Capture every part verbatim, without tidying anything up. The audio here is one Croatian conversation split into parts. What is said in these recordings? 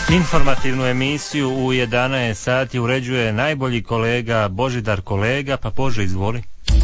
Informativnu emisiju u jedanaest sati uređuje najbolji kolega Božidar Kolega, pa Bože izvoli.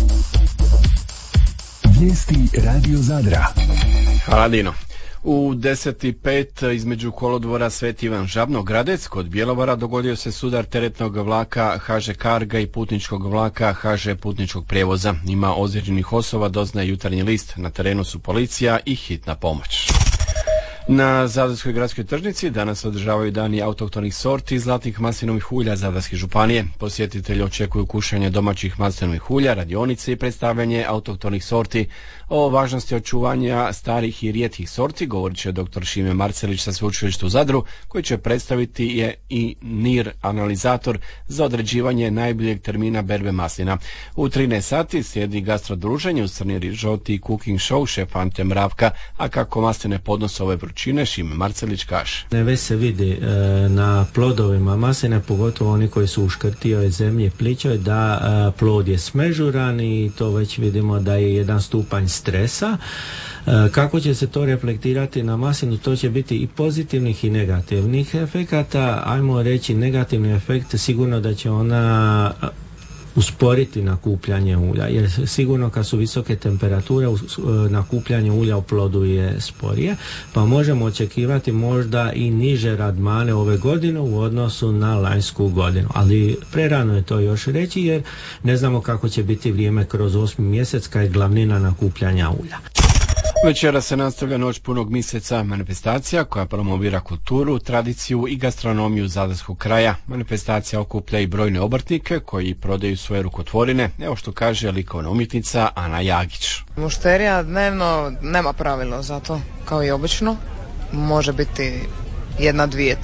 Vijesti Radio Zadra. Hvala Dino. U deset i pet između kolodvora Sveti Ivan Žabno-Gradec kod Bjelovara dogodio se sudar teretnog vlaka ha že Carga i putničkog vlaka ha že Putničkog prijevoza. Ima ozlijeđenih osoba, doznaje Jutarnji list. Na terenu su policija i hitna pomoć. Na Zadarskoj gradskoj tržnici danas održavaju dani autohtonih sorti zlatnih maslinovih ulja Zadarske županije. Posjetitelji očekuju kušanje domaćih maslinovih ulja, radionice i predstavljanje autohtonih sorti. O važnosti očuvanja starih i rijetkih sorti govorit će doktor Šime Marcelić sa sveučilišta u Zadru, koji će predstaviti je i N I R analizator za određivanje najboljeg termina berbe maslina. U trinaest sati slijedi gastrodruženje u Crni rižoti i cooking show šef Ante Mravka, a kako masline podnose ove vrućine, Šime Marcelić kaže. Već se vidi e, na plodovima masline, pogotovo oni koji su u škrtijoj zemlji plićoj, da e, plod je smežuran i to već vidimo da je jedan stupanj stresa. E, kako će se to reflektirati na maslinu, to će biti i pozitivnih i negativnih efekata. Ajmo reći negativni efekt, sigurno da će ona usporiti nakupljanje ulja, jer sigurno kad su visoke temperature nakupljanje ulja u plodu je sporije, pa možemo očekivati možda i niže radmane ove godine u odnosu na lanjsku godinu, ali prerano je to još reći jer ne znamo kako će biti vrijeme kroz osmi mjesec kad je glavnina nakupljanja ulja. Večera se nastavlja noć punog mjeseca manifestacija koja promovira kulturu, tradiciju i gastronomiju zadarskog kraja. Manifestacija okuplja i brojne obrtnike koji prodaju svoje rukotvorine, evo što kaže likovna umjetnica Ana Jagić. Mušterija dnevno nema pravilo za to, kao i obično. Može biti jedna, dvije,